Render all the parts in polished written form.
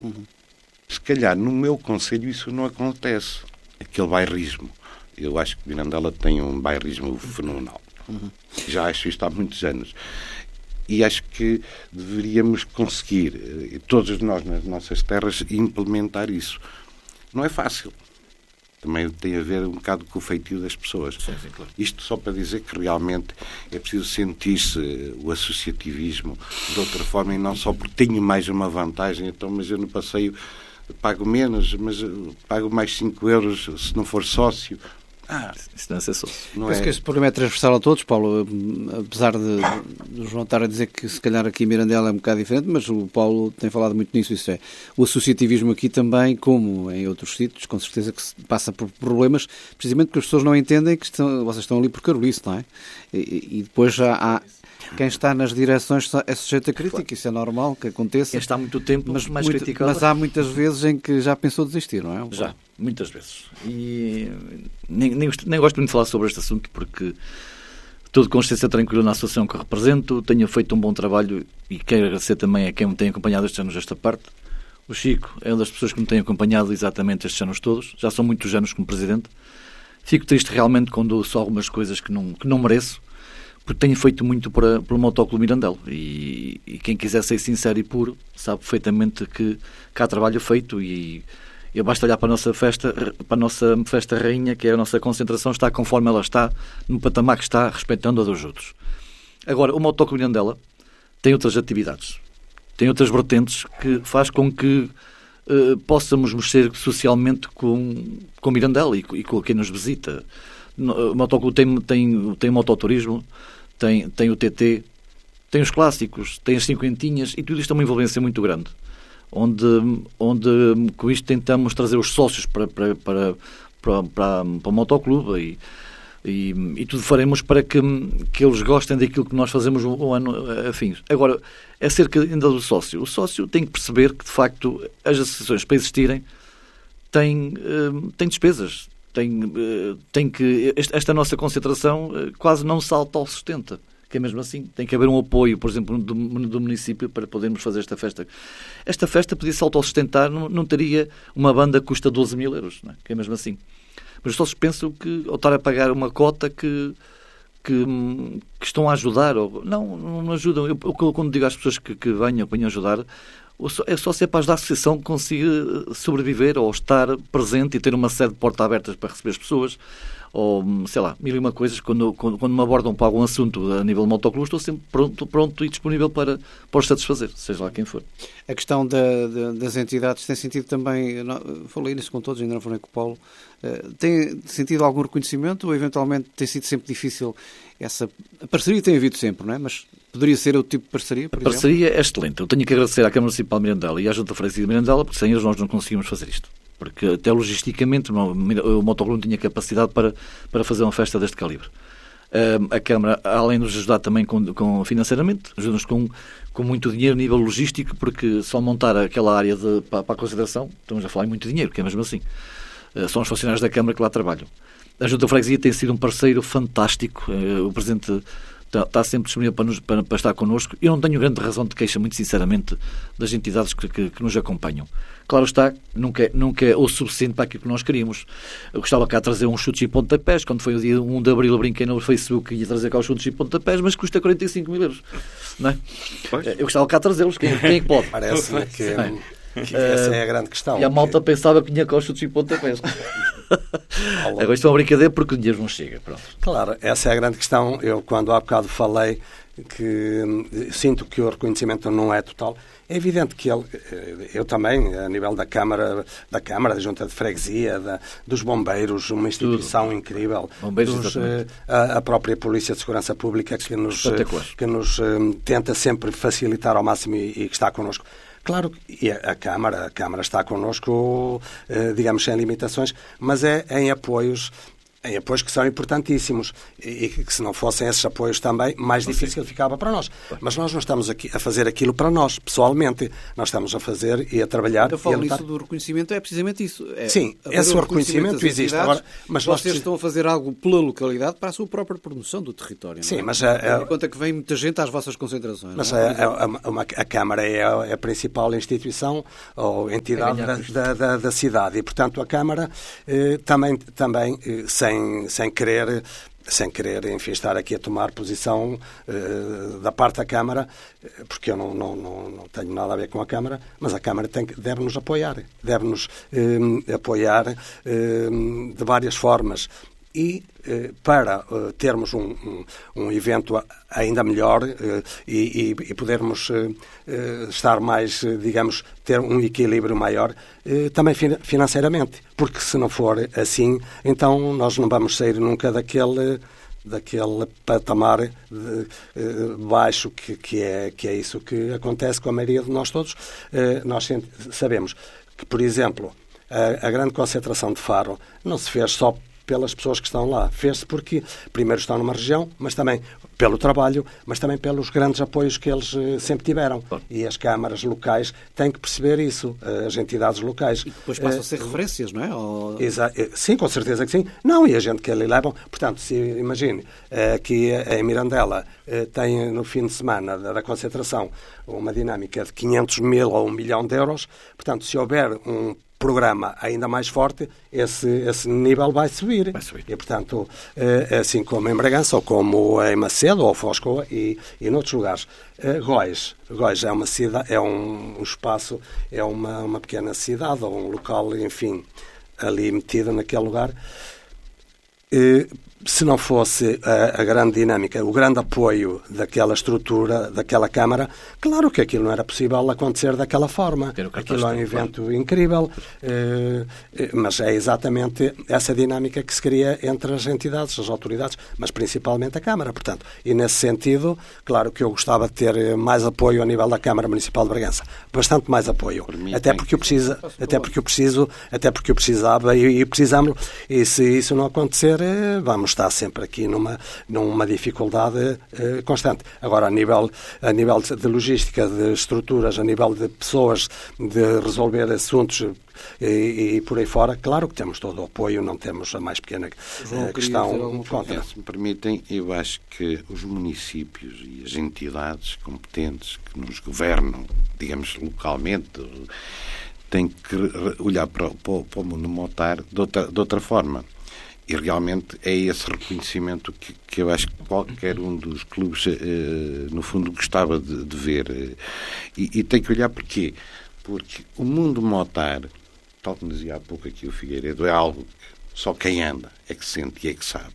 Se calhar no meu concelho isso não acontece. Aquele bairrismo. Eu acho que Mirandela tem um bairrismo fenomenal. Já acho isto há muitos anos. E acho que deveríamos conseguir, todos nós nas nossas terras, implementar isso. Não é fácil. Também tem a ver um bocado com o feitio das pessoas. Sim, claro. Isto só para dizer que realmente é preciso sentir-se o associativismo de outra forma e não só porque tenho mais uma vantagem, então, mas eu no passeio pago menos, mas pago mais 5 euros se não for sócio. Isso não é ser sócio. Penso que este problema é transversal a todos, Paulo, apesar de João estar a dizer que se calhar aqui em Mirandela é um bocado diferente, mas o Paulo tem falado muito nisso, isso é. O associativismo aqui também, como em outros sítios, com certeza que se passa por problemas, precisamente porque as pessoas não entendem que vocês estão ali por carolice, não é? E depois já há... Quem está nas direções é sujeito a crítica, claro. Isso é normal que aconteça. Quem está há muito tempo, mais criticado. Mas há muitas vezes em que já pensou desistir, não é? Já, muitas vezes. E nem gosto muito de falar sobre este assunto porque estou de consciência tranquila na associação que represento, tenho feito um bom trabalho e quero agradecer também a quem me tem acompanhado estes anos esta parte. O Chico é uma das pessoas que me tem acompanhado exatamente estes anos todos, já são muitos anos como presidente. Fico triste realmente quando ouço algumas coisas que não mereço, porque tenho feito muito pelo Motoclube Mirandela e quem quiser ser sincero e puro sabe perfeitamente que há trabalho feito e basta olhar para a nossa festa rainha, que é a nossa concentração, está conforme ela está, no patamar que está, respeitando a dos outros. Agora, o Motoclube Mirandela tem outras atividades, tem outras vertentes que faz com que possamos mexer socialmente com Mirandela e com quem nos visita. O Motoclube tem mototurismo, tem o TT, tem os clássicos, tem as cinquentinhas e tudo isto é uma envolvência muito grande, onde com isto tentamos trazer os sócios para o Motoclube e tudo faremos para que eles gostem daquilo que nós fazemos o ano a fim. Agora, acerca ainda do sócio, o sócio tem que perceber que de facto as associações para existirem têm despesas. Tem que esta nossa concentração quase não se autossustenta, que é mesmo assim. Tem que haver um apoio, por exemplo, do município para podermos fazer esta festa. Esta festa podia se autossustentar, não teria uma banda que custa 12 mil euros, não é? Que é mesmo assim. Mas os sócios pensam que ao estar a pagar uma cota que estão a ajudar, ou não ajudam. Eu quando digo às pessoas que venham ajudar, é só se é para ajudar a associação que consiga sobreviver ou estar presente e ter uma sede de porta abertas para receber as pessoas, ou sei lá, mil e uma coisas. Quando me abordam para algum assunto a nível de motoclube, estou sempre pronto e disponível para os satisfazer, seja lá quem for. A questão das entidades tem sentido também, falei nisso com todos, ainda não falei com o Paulo, tem sentido algum reconhecimento ou eventualmente tem sido sempre difícil a parceria tem havido sempre, não é? Mas poderia ser outro tipo de parceria, por exemplo? A parceria é excelente. Eu tenho que agradecer à Câmara Municipal de Mirandela e à Junta de Freguesia de Mirandela, porque sem eles nós não conseguimos fazer isto. Porque até logisticamente o Motoclube não tinha capacidade para fazer uma festa deste calibre. A Câmara, além de nos ajudar também com financeiramente, ajuda-nos com muito dinheiro a nível logístico, porque só montar aquela área para a consideração, estamos a falar em muito dinheiro, que é mesmo assim. São os funcionários da Câmara que lá trabalham. A Junta de Freguesia tem sido um parceiro fantástico. O Presidente está sempre disponível para estar connosco. Eu não tenho grande razão de queixa, muito sinceramente, das entidades que nos acompanham. Claro está, nunca é o suficiente para aquilo que nós queríamos. Eu gostava cá de trazer uns chutes e pontapés. Quando foi o dia 1 de Abril, eu brinquei no Facebook que ia trazer cá os chutes e pontapés, mas custa 45 mil euros. Não é? Eu gostava cá de trazê-los. Quem é que pode? Parece-me que essa é a grande questão. E a malta pensava que tinha cá os chutes e pontapés. Agora isto é uma brincadeira porque o dinheiro não chega. Pronto. Claro, essa é a grande questão. Eu, quando há bocado falei que sinto que o reconhecimento não é total, é evidente que eu também, a nível da Câmara, da Junta de Freguesia, dos bombeiros, uma instituição incrível, a própria Polícia de Segurança Pública que nos tenta sempre facilitar ao máximo e que está connosco. Claro, e a Câmara está connosco, digamos, sem limitações, mas é em apoios Em apoios que são importantíssimos e que, se não fossem esses apoios também, mais difícil ficava para nós. Mas nós não estamos aqui a fazer aquilo para nós, pessoalmente. Nós estamos a fazer e a trabalhar. Eu falo isso do reconhecimento, é precisamente isso. Sim, esse reconhecimento existe. Agora, mas vocês estão a fazer algo pela localidade para a sua própria promoção do território. Sim, não é? mas... Em conta que vem muita gente às vossas concentrações. Mas a Câmara é a principal instituição ou entidade da cidade. E, portanto, a Câmara também sem querer, enfim, estar aqui a tomar posição da parte da Câmara, porque eu não tenho nada a ver com a Câmara, mas a Câmara deve-nos apoiar. Deve-nos apoiar de várias formas. E para termos um evento ainda melhor e podermos estar mais, digamos, ter um equilíbrio maior, também financeiramente. Porque se não for assim, então nós não vamos sair nunca daquele patamar baixo que é isso que acontece com a maioria de nós todos. Nós sabemos que, por exemplo, a grande concentração de Faro não se fez só pelas pessoas que estão lá. Fez-se porque, primeiro, estão numa região, mas também pelo trabalho, mas também pelos grandes apoios que eles sempre tiveram. E as câmaras locais têm que perceber isso, as entidades locais. E depois passam a ser referências, não é? Sim, com certeza que sim. Não, e a gente que ali levam. Portanto, se imagine, que em Mirandela tem no fim de semana da concentração uma dinâmica de 500 mil ou 1 milhão de euros. Portanto, se houver um programa ainda mais forte, esse nível vai subir. E, portanto, assim como em Bragança, ou como em Macedo, ou Foscoa, e noutros lugares. Góis é uma cidade, é um espaço, é uma pequena cidade, ou um local, enfim, ali metido naquele lugar. Se não fosse a grande dinâmica, o grande apoio daquela estrutura, daquela Câmara, claro que aquilo não era possível acontecer daquela forma. Aquilo é um evento incrível, mas é exatamente essa dinâmica que se cria entre as entidades, as autoridades, mas principalmente a Câmara. Portanto, e nesse sentido, claro que eu gostava de ter mais apoio a nível da Câmara Municipal de Bragança. Bastante mais apoio. Até porque eu precisava e precisamos. E se isso não acontecer, vamos estar sempre aqui numa dificuldade constante. Agora, a nível de logística, de estruturas, a nível de pessoas, de resolver assuntos e por aí fora, claro que temos todo o apoio, não temos a mais pequena questão contra. Se me permitem, eu acho que os municípios e as entidades competentes que nos governam, digamos, localmente, têm que olhar para o mundo motar de outra forma. E realmente é esse reconhecimento que eu acho que qualquer um dos clubes, no fundo, gostava de ver. E tem que olhar porquê? Porque o mundo motar, tal como dizia há pouco aqui o Figueiredo, é algo que só quem anda é que sente e é que sabe.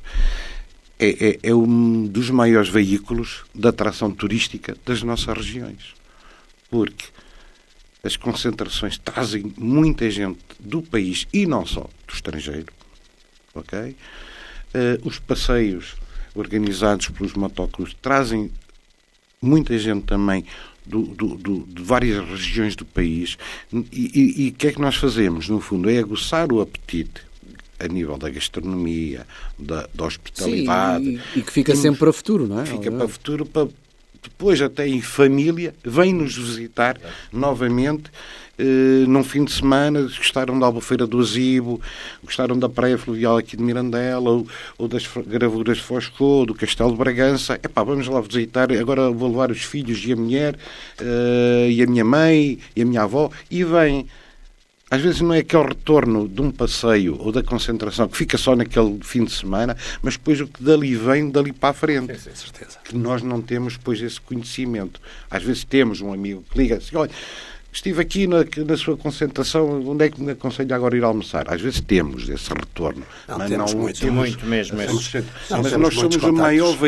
É um dos maiores veículos de atração turística das nossas regiões. Porque as concentrações trazem muita gente do país e não só do estrangeiro. Okay? Os passeios organizados pelos motoclubes trazem muita gente também de várias regiões do país e o que é que nós fazemos? No fundo, é aguçar o apetite a nível da gastronomia, da hospitalidade. Sim, e que fica sempre para o futuro, não é? Fica para o futuro, para depois até em família, vem-nos visitar novamente. Num fim de semana, gostaram da Albufeira do Azibo, gostaram da Praia Fluvial aqui de Mirandela, ou das gravuras de Foscou, do Castelo de Bragança. Vamos lá visitar, agora vou levar os filhos e a mulher, e a minha mãe, e a minha avó, e vem. Às vezes não é aquele retorno de um passeio ou da concentração que fica só naquele fim de semana, mas depois o que dali vem, dali para a frente. Sim, certeza. Que nós não temos depois esse conhecimento. Às vezes temos um amigo que liga assim, olha, estive aqui na sua concentração, onde é que me aconselha agora ir almoçar? Às vezes temos esse retorno. Mas temos muito mesmo. Mas nós somos o maior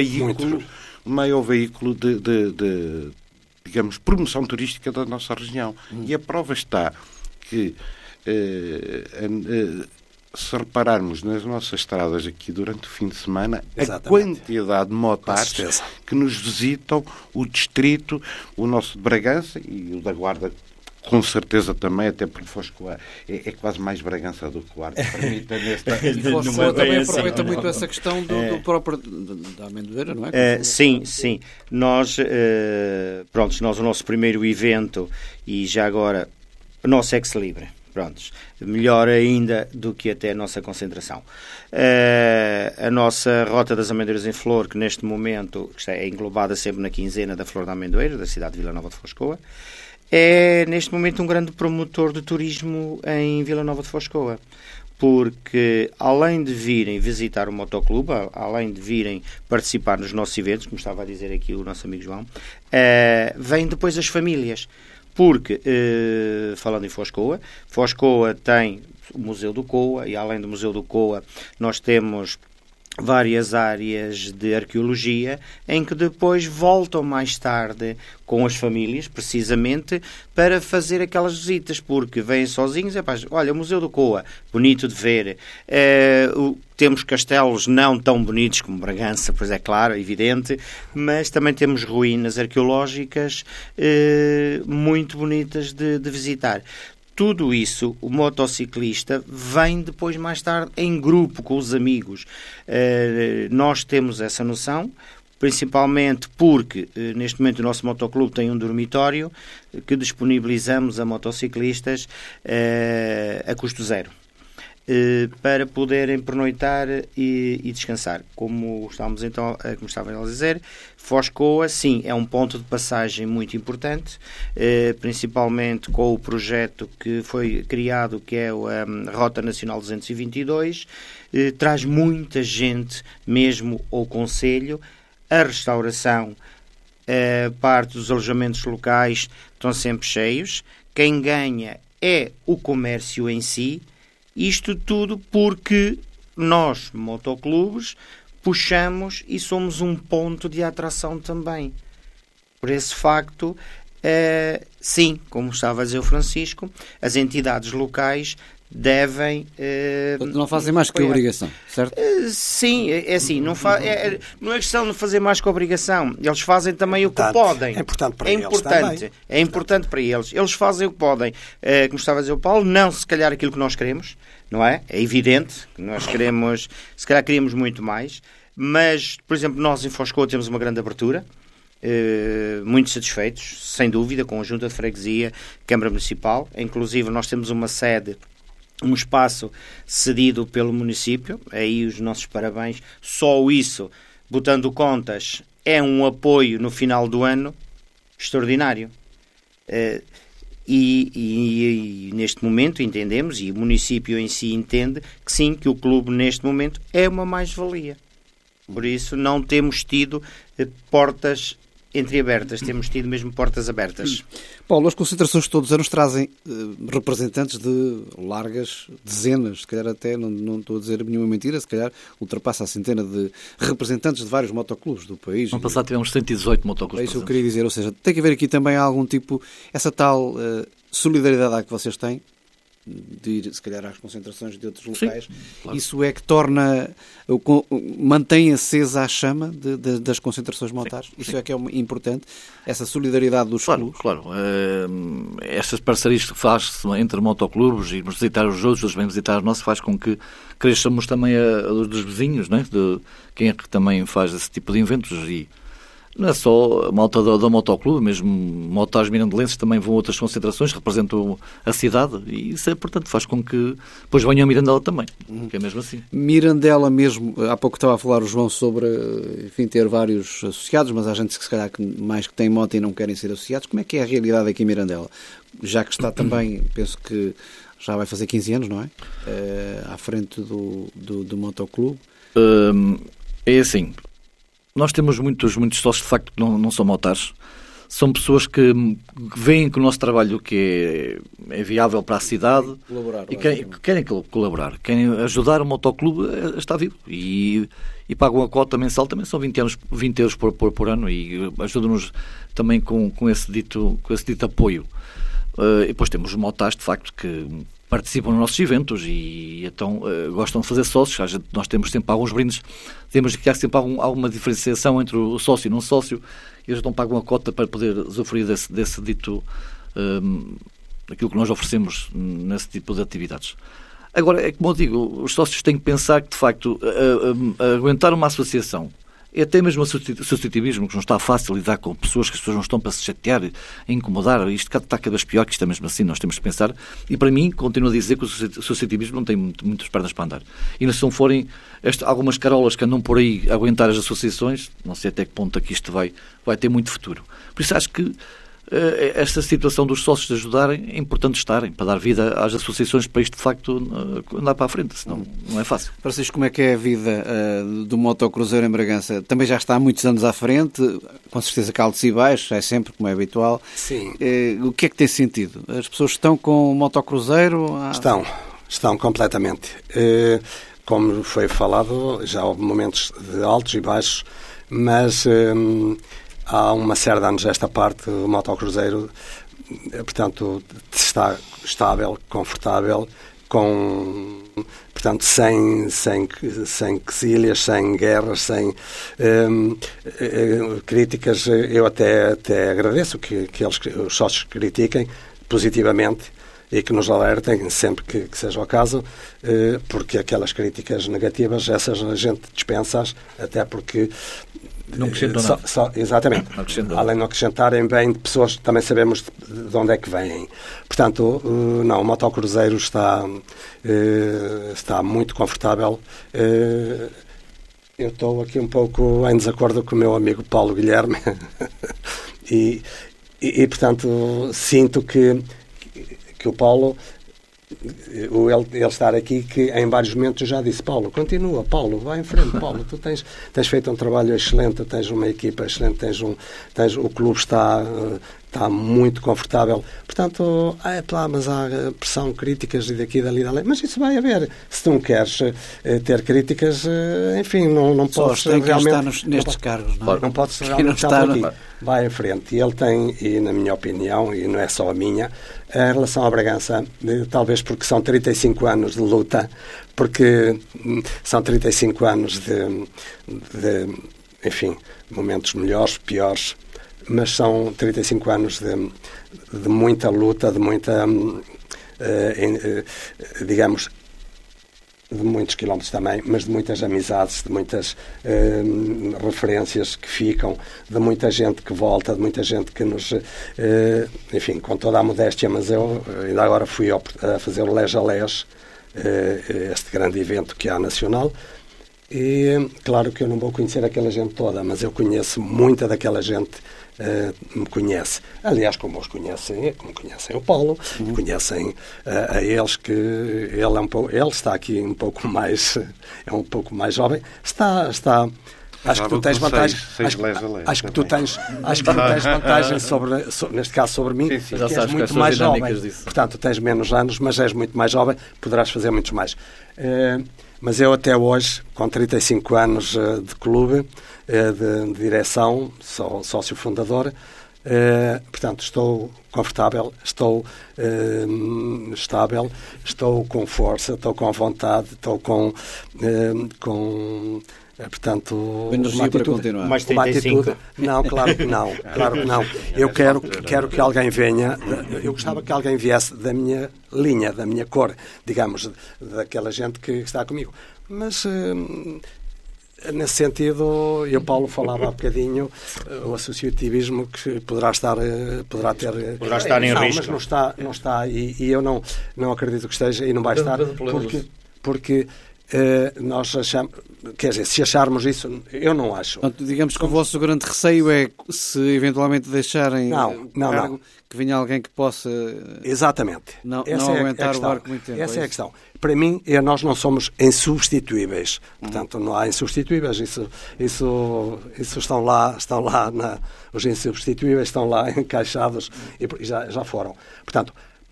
veículo de digamos, promoção turística da nossa região. E a prova está que se repararmos nas nossas estradas aqui durante o fim de semana, a quantidade de motares que nos visitam o distrito, o nosso de Bragança e o da Guarda com certeza também, até porque Foscoa é quase mais Bragança do que o Arte. E Foscoa também aproveita muito essa questão do próprio da amendoeira, não é? Sim. Nós, o nosso primeiro evento, e já agora, o nosso ex-libre. Prontos, melhor ainda do que até a nossa concentração. A nossa Rota das Amendoeiras em Flor, que neste momento é englobada sempre na quinzena da Flor da Amendoeira, da cidade de Vila Nova de Foscoa, é neste momento um grande promotor de turismo em Vila Nova de Foscoa, porque além de virem visitar o motoclube, além de virem participar nos nossos eventos, como estava a dizer aqui o nosso amigo João, vêm depois as famílias. Porque, falando em Foscoa, Foscoa tem o Museu do Coa, e além do Museu do Coa nós temos várias áreas de arqueologia em que depois voltam mais tarde com as famílias, precisamente, para fazer aquelas visitas, porque vêm sozinhos, olha, o Museu do Coa, bonito de ver, temos castelos não tão bonitos como Bragança, pois é claro, é evidente, mas também temos ruínas arqueológicas muito bonitas de visitar. Tudo isso, o motociclista vem depois mais tarde em grupo com os amigos. Nós temos essa noção, principalmente porque neste momento o nosso motoclube tem um dormitório que disponibilizamos a motociclistas a custo zero, para poderem pernoitar e descansar. Como estávamos como estavam a dizer, Foscoa, sim, é um ponto de passagem muito importante, principalmente com o projeto que foi criado, que é a Rota Nacional 222, traz muita gente mesmo ao concelho. A restauração, parte dos alojamentos locais estão sempre cheios. Quem ganha é o comércio em si. Isto tudo porque nós, motoclubes, puxamos e somos um ponto de atração também. Por esse facto, sim, como estava a dizer o Francisco, as entidades locais devem... não fazem mais que obrigação, certo? Sim, é assim, não é questão de fazer mais que obrigação. Eles fazem também o que podem. É importante para eles também. É importante para eles. Eles fazem o que podem. Como estava a dizer o Paulo, não se calhar aquilo que nós queremos, não é? É evidente que nós queremos, se calhar queríamos muito mais, mas, por exemplo, nós em Foscoa temos uma grande abertura, muito satisfeitos, sem dúvida, com a Junta de Freguesia, Câmara Municipal. Inclusive, nós temos uma sede, um espaço cedido pelo município, aí os nossos parabéns. Só isso, botando contas, é um apoio no final do ano extraordinário. E neste momento entendemos, e o município em si entende, que sim, que o clube neste momento é uma mais-valia. Por isso não temos tido portas entreabertas, temos tido mesmo portas abertas. Paulo, as concentrações todos os anos trazem representantes de largas dezenas, se calhar até, não estou a dizer nenhuma mentira, se calhar ultrapassa a centena de representantes de vários motoclubes do país. No ano passado tivemos 118 motoclubes. É isso que eu queria dizer, ou seja, tem que haver aqui também algum tipo, essa tal solidariedade que vocês têm, de ir, se calhar, às concentrações de outros locais. Sim, claro. Isso é que mantém acesa a chama das concentrações motares. Isso é que é importante, essa solidariedade dos clubes. Claro. Estas parcerias que faz entre motoclubes e visitar os outros, vêm visitar os nossos, faz com que cresçamos também a dos vizinhos, né? De quem é que também faz esse tipo de eventos. E não é só a malta da motoclube, mesmo motares mirandelenses também vão a outras concentrações, representam a cidade, e isso, portanto, faz com que depois venham a Mirandela também, que é mesmo assim. Mirandela mesmo, há pouco estava a falar o João sobre, enfim, ter vários associados, mas há gente que se calhar mais que tem moto e não querem ser associados. Como é que é a realidade aqui em Mirandela? Já que está também, penso que já vai fazer 15 anos, não é? À frente do motoclube. É assim... Nós temos muitos sócios, de facto, que não são motares. São pessoas que veem que o nosso trabalho que é viável para a cidade e querem colaborar, querem ajudar o motoclube a estar vivo. E pagam a cota mensal, também são 20 euros por ano, e ajudam-nos também com esse dito apoio. E depois temos os motares, de facto, que participam nos nossos eventos e então gostam de fazer sócios. Nós temos sempre alguns brindes, temos que há sempre alguma diferenciação entre o sócio e não sócio, e eles então pagam a cota para poder usufruir desse dito aquilo que nós oferecemos nesse tipo de atividades. Agora, é como eu digo, os sócios têm que pensar que, de facto, aguentar uma associação é até mesmo o associativismo, que não está fácil lidar com pessoas, que as pessoas não estão para se chatear, a incomodar. Isto está cada vez pior, que isto é mesmo assim, nós temos que pensar. E para mim, continuo a dizer que o associativismo não tem muitas pernas para andar. E se não forem algumas carolas que andam por aí a aguentar as associações, não sei até que ponto aqui isto vai ter muito futuro. Por isso acho que esta situação dos sócios de ajudarem é importante estarem, para dar vida às associações, para isto de facto andar para a frente, senão não é fácil. Francisco, como é que é a vida do motocruzeiro em Bragança? Também já está há muitos anos à frente, com certeza que altos e baixos, é sempre como é habitual. Sim. O que é que tem sentido? As pessoas estão com o motocruzeiro? Estão completamente. Como foi falado, já houve momentos de altos e baixos, mas há uma série de anos esta parte, o motocruzeiro, portanto, está estável, confortável, portanto, sem quesilhas, sem guerras, sem críticas. Eu até agradeço que os sócios critiquem positivamente e que nos alertem sempre que seja o caso, porque aquelas críticas negativas, essas a gente dispensa-as, até porque não acrescentam nada. Exatamente. Além de não acrescentarem bem de pessoas, também sabemos de onde é que vêm. Portanto, não, o motocruzeiro está muito confortável. Eu estou aqui um pouco em desacordo com o meu amigo Paulo Guilherme e portanto, sinto que o Paulo, ele estar aqui, que em vários momentos já disse: Paulo, continua, Paulo, vai em frente, Paulo, tu tens feito um trabalho excelente, tens uma equipa excelente, o clube está muito confortável. Portanto, mas há pressão, críticas e daqui, dali, dali. Mas isso vai haver. Se tu não queres ter críticas, enfim, não podes realmente estar nestes cargos, não é? Não podes realmente estar aqui. Vai em frente. E ele tem, e na minha opinião, e não é só a minha, em relação à Bragança, talvez porque são 35 anos de luta, porque são 35 anos de enfim, momentos melhores, piores, mas são 35 anos de muita luta, de muita, digamos, de muitos quilómetros também, mas de muitas amizades, de muitas referências que ficam, de muita gente que volta, de muita gente que nos... enfim, com toda a modéstia, mas eu ainda agora fui a fazer o Les a Les, este grande evento que há nacional, e claro que eu não vou conhecer aquela gente toda, mas eu conheço muita daquela gente, me conhece. Aliás, como conhecem o Paulo, conhecem a eles, que ele está aqui um pouco mais, é um pouco mais jovem. Está acho que tu tens vantagem. Acho que tu tens vantagem neste caso sobre mim, sim, que és muito mais jovem. Portanto, tens menos anos, mas és muito mais jovem, poderás fazer muitos mais. Mas eu até hoje, com 35 anos de clube, de direção, sou sócio fundador, portanto, estou confortável, estou estável, estou com força, estou com vontade, estou com portanto, energia para continuar. Mais 35. Não, claro que não. Eu quero que alguém venha, eu gostava que alguém viesse da minha linha, da minha cor, digamos, daquela gente que está comigo. Mas nesse sentido, e o Paulo falava há bocadinho, o associativismo que poderá estar em risco. Mas não está e eu não acredito que esteja e não vai estar, porque nós achamos, quer dizer, se acharmos isso, eu não acho. Portanto, digamos que o vosso grande receio é, se eventualmente deixarem não. que venha alguém que possa... Exatamente. Não aguentar o barco muito tempo. Essa é a questão. Para mim, nós não somos insubstituíveis. Portanto, não há insubstituíveis. Isso estão lá os insubstituíveis estão lá encaixados e já foram. Portanto,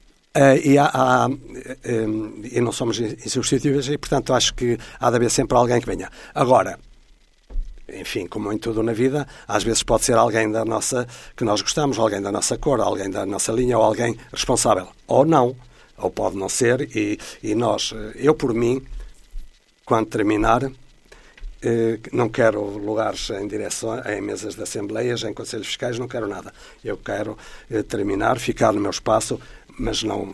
e não somos insubstituíveis e, portanto, acho que há de haver sempre alguém que venha. Agora, enfim, como em tudo na vida, às vezes pode ser alguém que nós gostamos, alguém da nossa cor, alguém da nossa linha, ou alguém responsável. Ou não. Ou pode não ser. E nós, eu por mim, quando terminar, Não quero lugares em direção, em mesas de assembleias, em conselhos fiscais, não quero nada. Eu quero terminar, ficar no meu espaço, mas não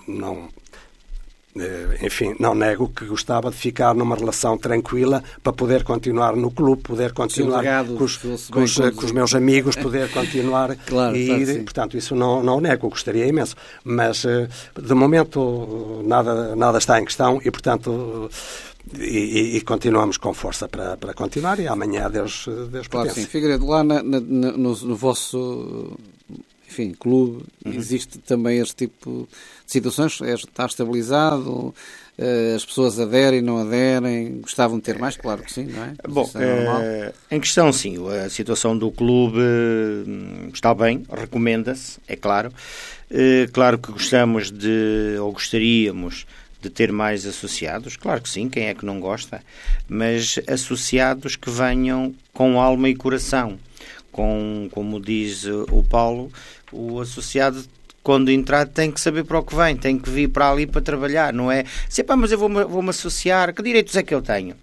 nego que gostava de ficar numa relação tranquila para poder continuar no clube, poder continuar com os meus amigos, poder continuar claro, portanto, isso não nego, gostaria imenso. Mas, de momento, nada está em questão e, portanto... E continuamos com força para continuar e amanhã Deus claro, pertence. Sim. Figueiredo, lá no vosso clube existe também este tipo de situações? Está estabilizado? As pessoas aderem, não aderem? Gostavam de ter mais? Claro que sim, não é? Bom, em questão sim, a situação do clube está bem, recomenda-se, é claro. Claro que gostaríamos de ter mais associados, claro que sim, quem é que não gosta, mas associados que venham com alma e coração, como diz o Paulo, o associado quando entrar tem que saber para o que vem, tem que vir para ali para trabalhar, não é? Mas eu vou-me associar, que direitos é que eu tenho?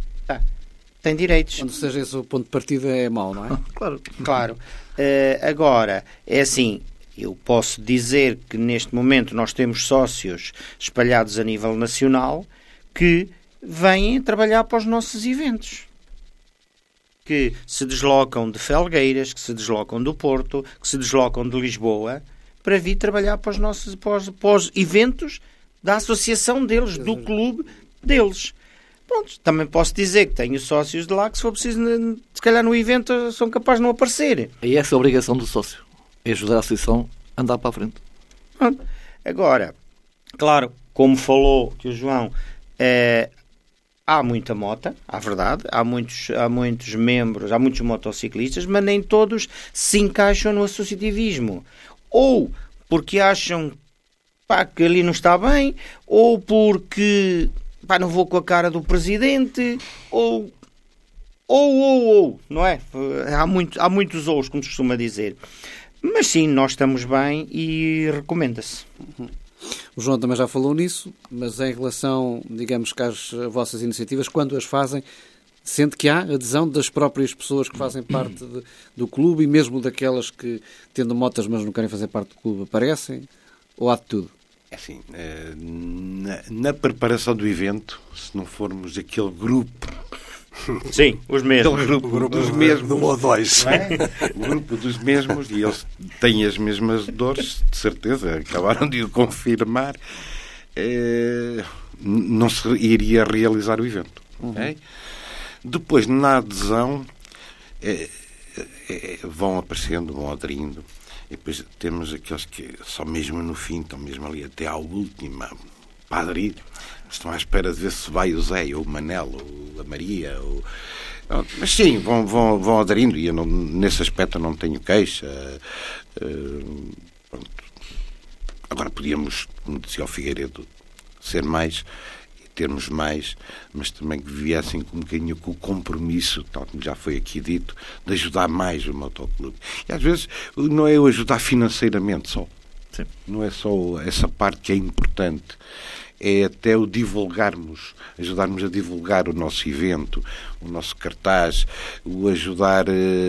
Tem direitos. Quando seja esse o ponto de partida é mau, não é? Claro. Agora, é assim, eu posso dizer que neste momento nós temos sócios espalhados a nível nacional que vêm trabalhar para os nossos eventos. Que se deslocam de Felgueiras, que se deslocam do Porto, que se deslocam de Lisboa para vir trabalhar para os eventos da associação deles, do clube deles. Pronto, também posso dizer que tenho sócios de lá que se for preciso, se calhar no evento são capazes de não aparecer. E essa é a obrigação do sócio. É ajudar a associação a andar para a frente. Agora, claro, como falou que o João, há muita mota, à verdade, há muitos membros, há muitos motociclistas, mas nem todos se encaixam no associativismo. Ou porque acham que ali não está bem, ou porque não vou com a cara do presidente, ou, não é? Há muitos ou's, como se costuma dizer. Mas sim, nós estamos bem e recomenda-se. O João também já falou nisso, mas em relação, digamos, que às vossas iniciativas, quando as fazem, sente que há adesão das próprias pessoas que fazem parte do clube e mesmo daquelas que, tendo motas, mas não querem fazer parte do clube, aparecem? Ou há de tudo? É assim, na preparação do evento, se não formos aquele grupo... Sim, os mesmos. O grupo dos mesmos. Um ou dois. O grupo dos mesmos, e eles têm as mesmas dores, de certeza, acabaram de o confirmar, não se iria realizar o evento. Okay? Depois, na adesão, vão aparecendo, vão aderindo, e depois temos aqueles que só mesmo no fim, estão mesmo ali até à última para aderir. Estão à espera de ver se vai o Zé, ou o Manel, ou a Maria. Mas sim, vão aderindo e eu nesse aspecto eu não tenho queixa. Agora podíamos, como dizia o Figueiredo, ser mais e termos mais, mas também que viessem com um bocadinho com o compromisso, tal como já foi aqui dito, de ajudar mais o motoclube. E às vezes não é o ajudar financeiramente só. Sim. Não é só essa parte que é importante. É até o divulgarmos, ajudarmos a divulgar o nosso evento, o nosso cartaz, o ajudar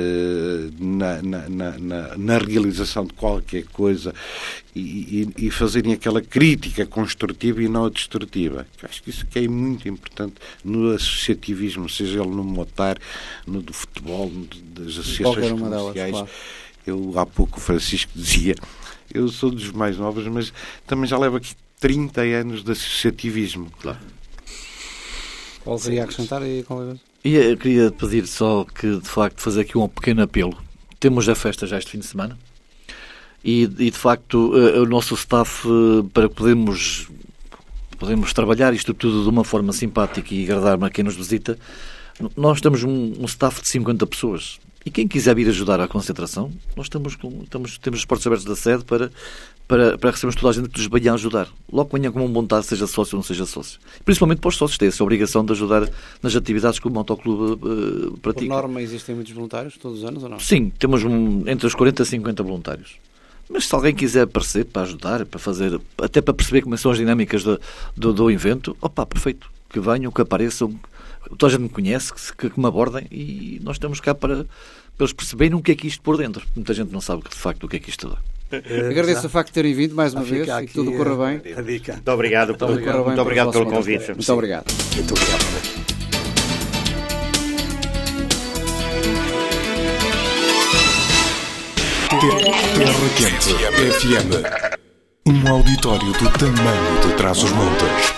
na realização de qualquer coisa e fazerem aquela crítica construtiva e não a destrutiva. Eu acho que isso que é muito importante no associativismo, seja ele no motar, no do futebol, das associações comerciais. Claro. Eu, há pouco, o Francisco dizia, eu sou dos mais novos, mas também já levo aqui 30 anos de associativismo. Claro. Paulo, queria acrescentar aí qualquer coisa? Eu queria pedir só que, de facto, fazer aqui um pequeno apelo. Temos a festa já este fim de semana e de facto, o nosso staff, para podermos trabalhar isto tudo de uma forma simpática e agradar a quem nos visita, nós temos um staff de 50 pessoas. E quem quiser vir ajudar à concentração, nós temos as portas abertas da sede para recebermos toda a gente que nos venha a ajudar. Logo que venha com uma vontade, seja sócio ou não seja sócio. Principalmente para os sócios, têm essa obrigação de ajudar nas atividades que o motoclube pratica. Por norma, existem muitos voluntários todos os anos ou não? Sim, temos entre os 40 e 50 voluntários. Mas se alguém quiser aparecer para ajudar, para fazer, até para perceber como são as dinâmicas do evento, perfeito. Que venham, que apareçam, toda a gente me conhece, que me abordem, e nós estamos cá para eles perceberem o que é que isto por dentro. Muita gente não sabe de facto o que é que isto dá. Agradeço o facto de terem vindo mais uma vez e que tudo corra bem. A dica. Muito obrigado pelo convite. Muito obrigado. Muito obrigado. Terra Quente FM. Um auditório do tamanho de Trás-os-Montes.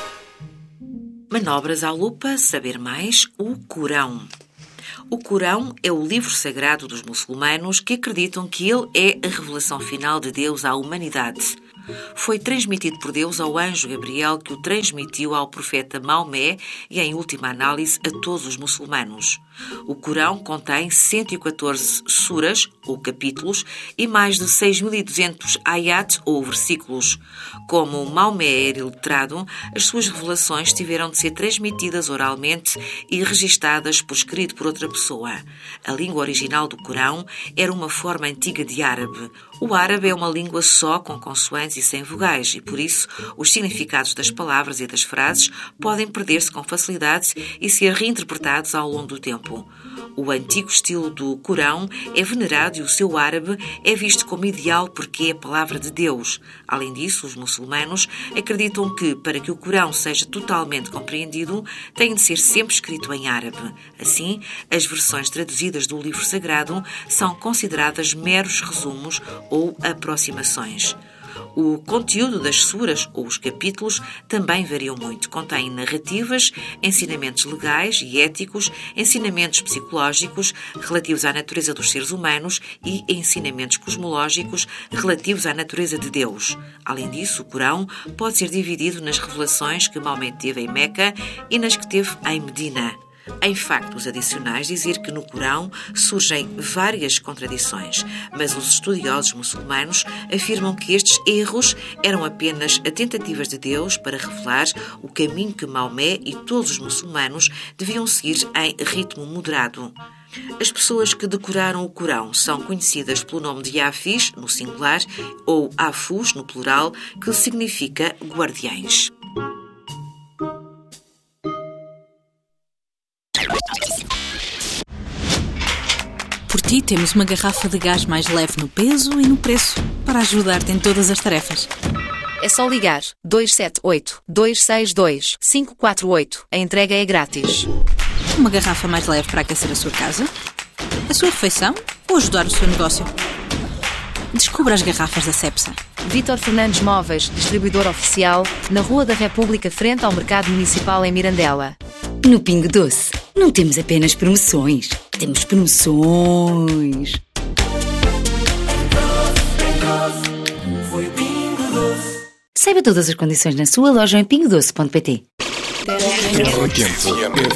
Manobras à lupa, saber mais, o Corão. O Corão é o livro sagrado dos muçulmanos que acreditam que ele é a revelação final de Deus à humanidade. Foi transmitido por Deus ao anjo Gabriel, que o transmitiu ao profeta Maomé e, em última análise, a todos os muçulmanos. O Corão contém 114 suras, ou capítulos, e mais de 6.200 ayat, ou versículos. Como Maomé era iletrado, as suas revelações tiveram de ser transmitidas oralmente e registadas por escrito por outra pessoa. A língua original do Corão era uma forma antiga de árabe. O árabe é uma língua só, com consoantes e sem vogais, e por isso os significados das palavras e das frases podem perder-se com facilidade e ser reinterpretados ao longo do tempo. O antigo estilo do Corão é venerado e o seu árabe é visto como ideal porque é a palavra de Deus. Além disso, os muçulmanos acreditam que, para que o Corão seja totalmente compreendido, tem de ser sempre escrito em árabe. Assim, as versões traduzidas do livro sagrado são consideradas meros resumos ou aproximações. O conteúdo das suras, ou os capítulos, também variam muito. Contém narrativas, ensinamentos legais e éticos, ensinamentos psicológicos relativos à natureza dos seres humanos e ensinamentos cosmológicos relativos à natureza de Deus. Além disso, o Corão pode ser dividido nas revelações que Maomé teve em Meca e nas que teve em Medina. Em factos adicionais, dizer que no Corão surgem várias contradições, mas os estudiosos muçulmanos afirmam que estes erros eram apenas a tentativas de Deus para revelar o caminho que Maomé e todos os muçulmanos deviam seguir em ritmo moderado. As pessoas que decoraram o Corão são conhecidas pelo nome de Hafiz, no singular, ou Hafuz, no plural, que significa guardiães. Por ti temos uma garrafa de gás mais leve no peso e no preço para ajudar-te em todas as tarefas. É só ligar 278-262-548. A entrega é grátis. Uma garrafa mais leve para aquecer a sua casa, a sua refeição ou ajudar o seu negócio. Descubra as garrafas da Cepsa. Vítor Fernandes Móveis, distribuidor oficial, na Rua da República, frente ao Mercado Municipal em Mirandela. No Pingo Doce, não temos apenas promoções, temos promoções. Saiba todas as condições na sua loja em pingodoce.pt. Terra Quente.